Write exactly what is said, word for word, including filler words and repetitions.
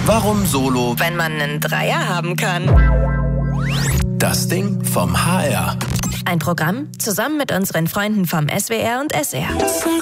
Warum Solo, wenn man einen Dreier haben kann? Das Ding vom H R. Ein Programm zusammen mit unseren Freunden vom S W R und S R.